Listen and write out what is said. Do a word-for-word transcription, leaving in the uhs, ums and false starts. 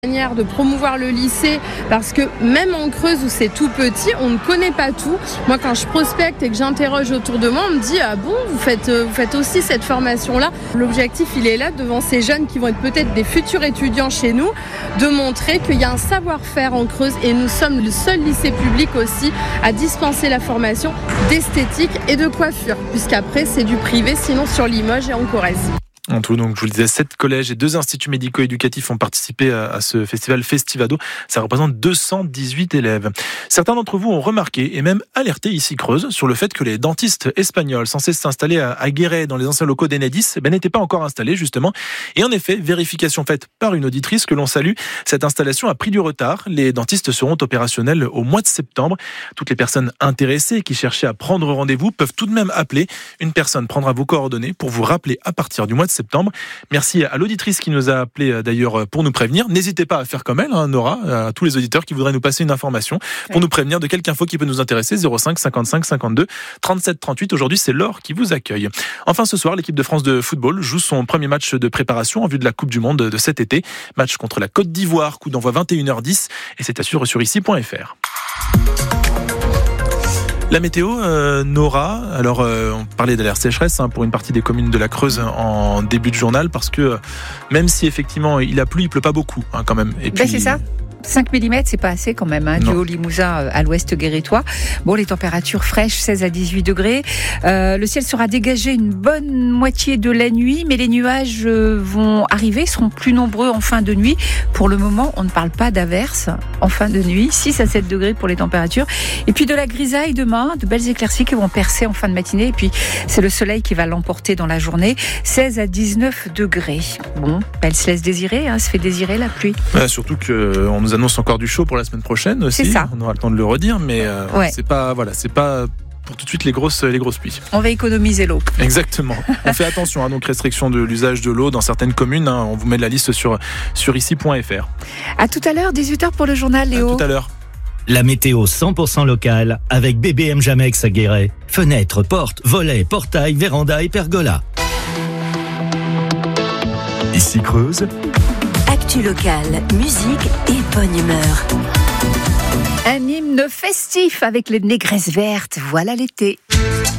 Manière de promouvoir le lycée, parce que même en Creuse où c'est tout petit, on ne connaît pas tout. Moi, quand je prospecte et que j'interroge autour de moi, on me dit ah bon, vous faites vous faites aussi cette formation-là. L'objectif, il est là devant ces jeunes qui vont être peut-être des futurs étudiants chez nous, de montrer qu'il y a un savoir-faire en Creuse et nous sommes le seul lycée public aussi à dispenser la formation d'esthétique et de coiffure, puisqu'après c'est du privé, sinon sur Limoges et en Corrèze. En tout, donc, je vous le disais, sept collèges et deux instituts médico-éducatifs ont participé à, à ce festival Festivado. Ça représente deux cent dix-huit élèves. Certains d'entre vous ont remarqué et même alerté ici Creuse sur le fait que les dentistes espagnols censés s'installer à, à Guéret dans les anciens locaux d'Enedis ben, n'étaient pas encore installés justement. Et en effet, vérification faite par une auditrice que l'on salue, cette installation a pris du retard. Les dentistes seront opérationnels au mois de septembre. Toutes les personnes intéressées qui cherchaient à prendre rendez-vous peuvent tout de même appeler. Une personne prendra vos coordonnées pour vous rappeler à partir du mois de septembre. Merci à l'auditrice qui nous a appelé d'ailleurs pour nous prévenir. N'hésitez pas à faire comme elle, hein, Nora, à tous les auditeurs qui voudraient nous passer une information pour oui. nous prévenir de quelque info qui peut nous intéresser. zéro cinq cinquante-cinq cinquante-deux trente-sept trente-huit. Aujourd'hui, c'est Laure qui vous accueille. Enfin, ce soir, l'équipe de France de football joue son premier match de préparation en vue de la Coupe du Monde de cet été. Match contre la Côte d'Ivoire, coup d'envoi vingt et une heures dix et c'est à suivre sur ici point f r. La météo, euh, Nora, alors euh, on parlait d'alerte sécheresse hein, pour une partie des communes de la Creuse en début de journal parce que euh, même si effectivement il a plu, il pleut pas beaucoup hein, quand même. Et puis... ben c'est ça. cinq millimètres, c'est pas assez quand même, hein, du Haut-Limousin à l'ouest guérétois. Bon, les températures fraîches, seize à dix-huit degrés. Euh, le ciel sera dégagé une bonne moitié de la nuit, mais les nuages vont arriver, seront plus nombreux en fin de nuit. Pour le moment, on ne parle pas d'averses en fin de nuit. six à sept degrés pour les températures. Et puis de la grisaille demain, de belles éclaircies qui vont percer en fin de matinée. Et puis, c'est le soleil qui va l'emporter dans la journée. seize à dix-neuf degrés. Bon, elle se laisse désirer, hein, se fait désirer la pluie. Ouais, surtout qu'on nous annonce encore du chaud pour la semaine prochaine aussi. C'est ça. On aura le temps de le redire, mais euh, ouais. c'est pas, voilà, c'est pas pour tout de suite les grosses, les grosses pluies. On va économiser l'eau. Exactement. On fait attention, hein, donc restriction de l'usage de l'eau dans certaines communes. Hein, on vous met la liste sur sur ici point f r. À tout à l'heure, dix-huit heures pour le journal, Léo. À tout à l'heure. La météo cent pour cent locale avec B B M Jamex à Guéret. Fenêtres, portes, volets, portails, vérandas et pergolas. Ici Creuse. Actu locale, musique et bonne humeur. Un hymne festif avec les négresses vertes, voilà l'été.